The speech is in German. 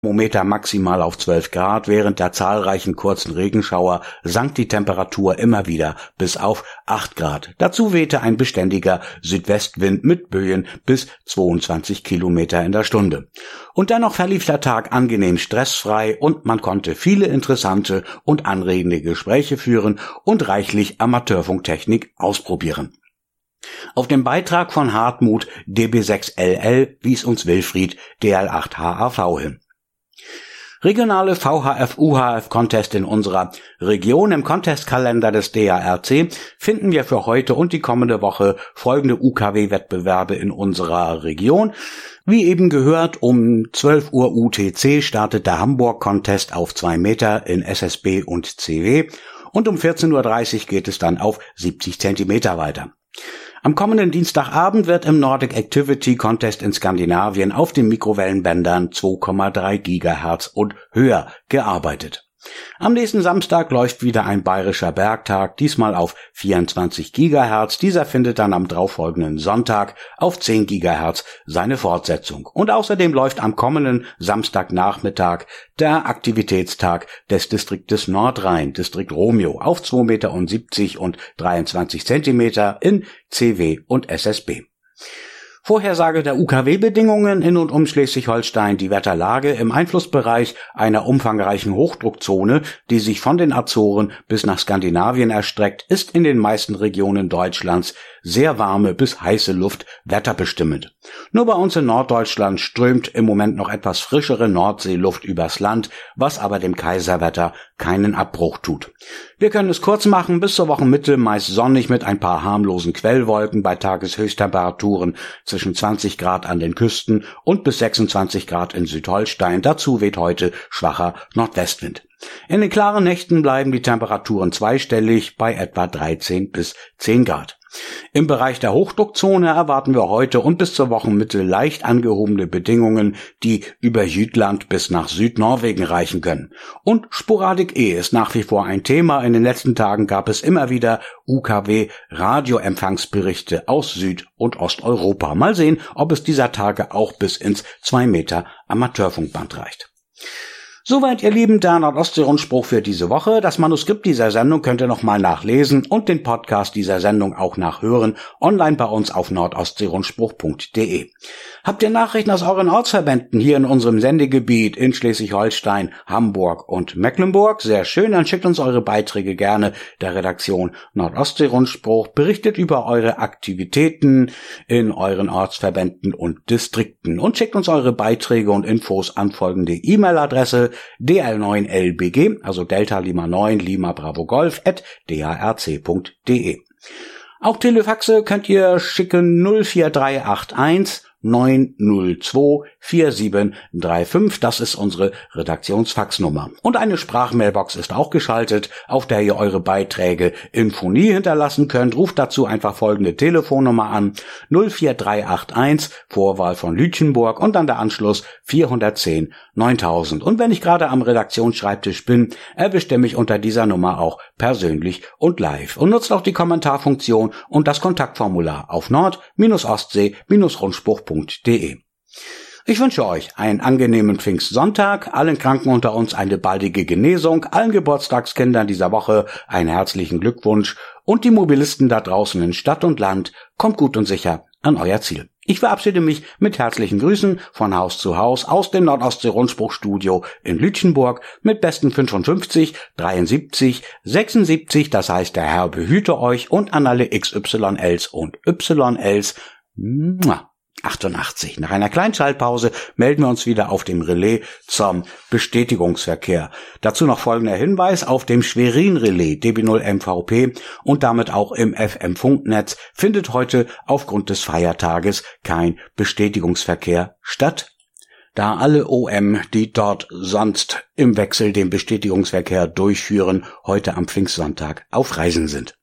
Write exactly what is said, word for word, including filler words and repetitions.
Thermometer maximal auf zwölf Grad. Während der zahlreichen kurzen Regenschauer sank die Temperatur immer wieder bis auf acht Grad. Dazu wehte ein beständiger Südwestwind mit Böen bis zweiundzwanzig Kilometer in der Stunde. Und dennoch verlief der Tag angenehm stressfrei und man konnte viele interessante und anregende Gespräche führen und reichlich Amateurfunktechnik ausprobieren. Auf dem Beitrag von Hartmut D B sechs L L wies uns Wilfried D L acht H A V hin. Regionale V H F-U H F-Contest in unserer Region. Im Contestkalender des D A R C finden wir für heute und die kommende Woche folgende U K W-Wettbewerbe in unserer Region. Wie eben gehört, um zwölf Uhr U T C startet der Hamburg-Contest auf zwei Meter in S S B und C W und um vierzehn Uhr dreißig geht es dann auf siebzig Zentimeter weiter. Am kommenden Dienstagabend wird im Nordic Activity Contest in Skandinavien auf den Mikrowellenbändern zwei Komma drei Gigahertz und höher gearbeitet. Am nächsten Samstag läuft wieder ein bayerischer Bergtag, diesmal auf vierundzwanzig Gigahertz. Dieser findet dann am darauffolgenden Sonntag auf zehn Gigahertz seine Fortsetzung. Und außerdem läuft am kommenden Samstagnachmittag der Aktivitätstag des Distriktes Nordrhein, Distrikt Romeo, auf zwei Meter siebzig und dreiundzwanzig Zentimeter in C W und S S B. Vorhersage der U K W-Bedingungen in und um Schleswig-Holstein, die Wetterlage im Einflussbereich einer umfangreichen Hochdruckzone, die sich von den Azoren bis nach Skandinavien erstreckt, ist in den meisten Regionen Deutschlands sehr warme bis heiße Luft wetterbestimmend. Nur bei uns in Norddeutschland strömt im Moment noch etwas frischere Nordseeluft übers Land, was aber dem Kaiserwetter keinen Abbruch tut. Wir können es kurz machen, bis zur Wochenmitte meist sonnig mit ein paar harmlosen Quellwolken bei Tageshöchsttemperaturen zwischen zwanzig Grad an den Küsten und bis sechsundzwanzig Grad in Südholstein. Dazu weht heute schwacher Nordwestwind. In den klaren Nächten bleiben die Temperaturen zweistellig bei etwa dreizehn bis zehn Grad. Im Bereich der Hochdruckzone erwarten wir heute und bis zur Wochenmitte leicht angehobene Bedingungen, die über Jütland bis nach Südnorwegen reichen können. Und Sporadik E ist nach wie vor ein Thema. In den letzten Tagen gab es immer wieder U K W-Radioempfangsberichte aus Süd- und Osteuropa. Mal sehen, ob es dieser Tage auch bis ins zwei Meter Amateurfunkband reicht. Soweit, ihr Lieben, der Nordostsee-Rundspruch für diese Woche. Das Manuskript dieser Sendung könnt ihr nochmal nachlesen und den Podcast dieser Sendung auch nachhören, online bei uns auf nordostseerundspruch punkt de. Habt ihr Nachrichten aus euren Ortsverbänden hier in unserem Sendegebiet in Schleswig-Holstein, Hamburg und Mecklenburg? Sehr schön, dann schickt uns eure Beiträge gerne der Redaktion Nordostsee-Rundspruch. Berichtet über eure Aktivitäten in euren Ortsverbänden und Distrikten und schickt uns eure Beiträge und Infos an folgende E-Mail-Adresse d l neun l b g, also Delta Lima neun Lima Bravo Golf at d a r c punkt de. Auch Telefaxe könnt ihr schicken null vier drei acht eins neun null zwei vier sieben drei fünf, das ist unsere Redaktionsfaxnummer. Und eine Sprachmailbox ist auch geschaltet, auf der ihr eure Beiträge in Phonie hinterlassen könnt. Ruft dazu einfach folgende Telefonnummer an: null vier drei acht eins, Vorwahl von Lütjenburg und dann der Anschluss vierhundertzehn neuntausend. Und wenn ich gerade am Redaktionsschreibtisch bin, erwischt ihr mich unter dieser Nummer auch persönlich und live. Und nutzt auch die Kommentarfunktion und das Kontaktformular auf nord-ostsee-rundspruch punkt de. Ich wünsche euch einen angenehmen Pfingstsonntag, allen Kranken unter uns eine baldige Genesung, allen Geburtstagskindern dieser Woche einen herzlichen Glückwunsch und die Mobilisten da draußen in Stadt und Land, kommt gut und sicher an euer Ziel. Ich verabschiede mich mit herzlichen Grüßen von Haus zu Haus aus dem Nordostsee-Rundspruchstudio in Lütjenburg mit besten fünfundfünfzig, dreiundsiebzig, sechsundsiebzig, das heißt, der Herr behüte euch, und an alle X Y Ls und Y Ls. Mua. achtundachtzig. Nach einer kleinen Schaltpause melden wir uns wieder auf dem Relais zum Bestätigungsverkehr. Dazu noch folgender Hinweis: Auf dem Schwerin-Relais D B null M V P und damit auch im F M-Funknetz findet heute aufgrund des Feiertages kein Bestätigungsverkehr statt, da alle O M, die dort sonst im Wechsel den Bestätigungsverkehr durchführen, heute am Pfingstsonntag auf Reisen sind.